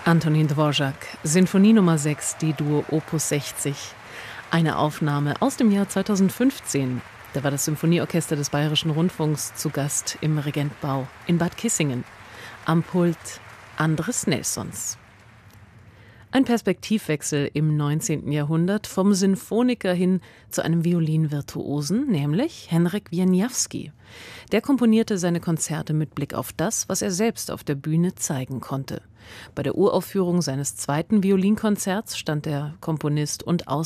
Antonín Dvořák, Sinfonie Nummer 6, D-Dur, Opus 60. Eine Aufnahme aus dem Jahr 2015. Da war das Symphonieorchester des Bayerischen Rundfunks zu Gast im Regentbau in Bad Kissingen. Am Pult Andres Nelsons. Ein Perspektivwechsel im 19. Jahrhundert vom Sinfoniker hin zu einem Violinvirtuosen, nämlich Henryk Wieniawski. Der komponierte seine Konzerte mit Blick auf das, was er selbst auf der Bühne zeigen konnte. Bei der Uraufführung seines zweiten Violinkonzerts stand der Komponist und